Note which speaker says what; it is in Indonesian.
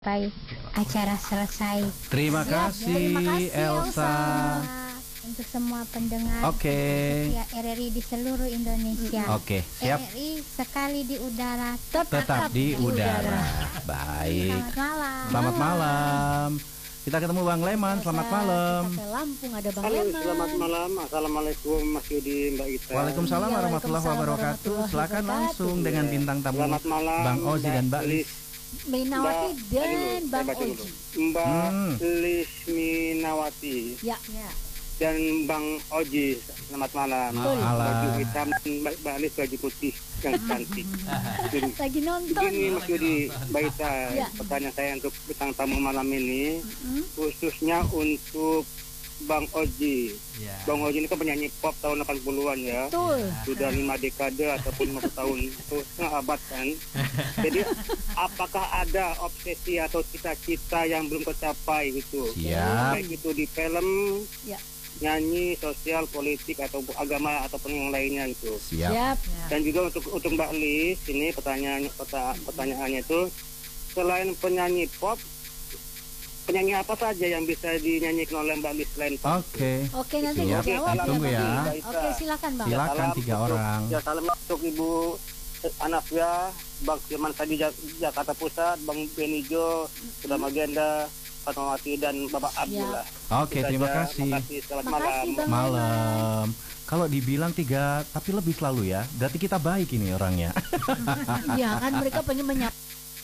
Speaker 1: sampai acara selesai.
Speaker 2: Terima kasih Elsa.
Speaker 1: Untuk semua pendengar RRI di seluruh Indonesia.
Speaker 2: Siap.
Speaker 1: RRI sekali di udara,
Speaker 2: tetap di udara. Baik. Selamat malam. Kita ketemu Bang Leman. Selamat malam.
Speaker 3: Kita ke Lampung, ada Bang
Speaker 4: Halo,
Speaker 3: Leman.
Speaker 4: selamat malam. Assalamualaikum Mas Yudi, Mbak Ita.
Speaker 2: Waalaikumsalam warahmatullahi wabarakatuh. Silakan langsung dengan bintang tamu
Speaker 4: Selamat malam,
Speaker 2: Bang Ozi dan Mbak Lis.
Speaker 3: Minawati dan Bang Oji.
Speaker 4: Mbak Lis Minawati.
Speaker 3: Ya.
Speaker 4: Dan Bang Oji, selamat malam. Baju hitam, Mbak Lis baju putih yang cantik.
Speaker 3: Lagi nonton.
Speaker 4: Begini Mas Yudi, Mbak Ita, pertanyaan saya untuk bintang tamu malam ini, khususnya untuk Bang Oji. Bang Oji ini kan penyanyi pop tahun 80-an ya.
Speaker 3: Betul.
Speaker 4: Sudah 5 dekade ataupun 50 tahun, itu setengah abad kan. Jadi apakah ada obsesi atau cita-cita yang belum tercapai gitu?
Speaker 2: Siap.
Speaker 4: Baik itu di film, nyanyi, sosial, politik atau agama ataupun yang lainnya gitu.
Speaker 2: Siap.
Speaker 4: Dan juga untuk Mbak Lis, ini pertanyaannya itu, selain penyanyi pop, penyanyi apa saja yang bisa dinyanyikan oleh Mbak Lis selain pop?
Speaker 3: Oke, nanti
Speaker 2: Siap.
Speaker 3: dijawab ya,
Speaker 2: Tunggu
Speaker 3: Bang
Speaker 2: ya.
Speaker 3: Oji. Oke, silakan Bang.
Speaker 2: Silakan
Speaker 4: Salam
Speaker 2: 3 orang.
Speaker 4: Ya, salam untuk Ibu Anafia, Bang Firman Sadi Jakarta Pusat, Bang Benijo, Sudah Magenda, Fatmawati dan Bapak Abdullah.
Speaker 2: Terima kasih.
Speaker 4: Terima kasih. Selamat
Speaker 3: Makasih,
Speaker 4: malam.
Speaker 3: Bang
Speaker 2: Malam. Kalau dibilang 3 tapi lebih selalu ya, berarti kita baik ini orangnya.
Speaker 3: Iya kan mereka pengen menyapa